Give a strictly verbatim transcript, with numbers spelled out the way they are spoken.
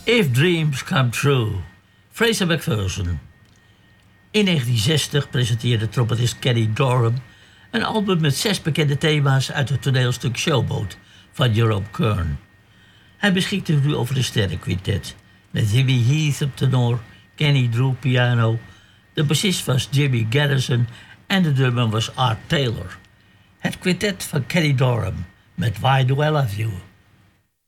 If Dreams Come True, Fraser McPherson. In negentien zestig presenteerde trompetist Kenny Dorham een album met zes bekende thema's uit het toneelstuk Showboat van Jerome Kern. Hij beschikte nu over een sterrenquintet met Jimmy Heath op tenor, Kenny Drew piano, de bassist was Jimmy Garrison en de drummer was Art Taylor. Het quintet van Kenny Dorham met Why Do I Love You?